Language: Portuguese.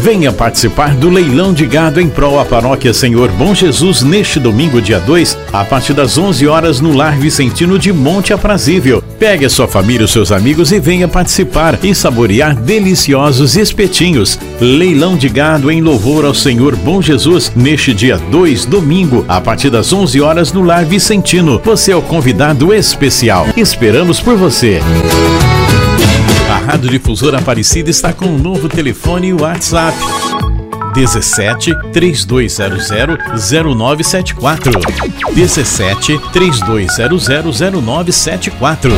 Venha participar do leilão de gado em prol à Paróquia Senhor Bom Jesus neste domingo, dia 2, a partir das 11 horas no Lar Vicentino de Monte Aprazível. Pegue a sua família e os seus amigos e venha participar e saborear deliciosos espetinhos. Leilão de gado em louvor ao Senhor Bom Jesus neste dia 2, domingo, a partir das 11 horas no Lar Vicentino. Você é o convidado especial. Esperamos por você. A Rádio Difusora Aparecida está com um novo telefone e WhatsApp. 17 3200 0974. 17 3200 0974.